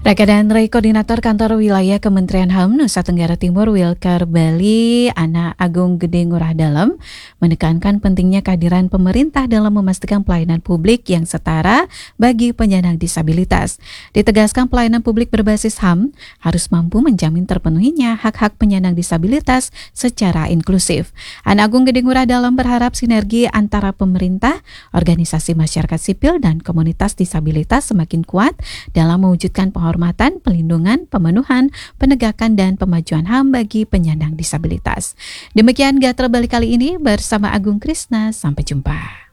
Rekadana Koordinator Kantor Wilayah Kementerian HAM Nusa Tenggara Timur Wilker Bali Ana Agung Gede Ngurah Dalem menekankan pentingnya kehadiran pemerintah dalam memastikan pelayanan publik yang setara bagi penyandang disabilitas. Ditegaskan pelayanan publik berbasis HAM harus mampu menjamin terpenuhinya hak-hak penyandang disabilitas secara inklusif. Ana Agung Gede Ngurah Dalem berharap sinergi antara pemerintah, organisasi masyarakat sipil dan komunitas disabilitas semakin kuat dalam mewujudkan penghormatan, pelindungan, pemenuhan, penegakan, dan pemajuan HAM bagi penyandang disabilitas. Demikian Gatra Bali kali ini bersama Agung Krisna. Sampai jumpa.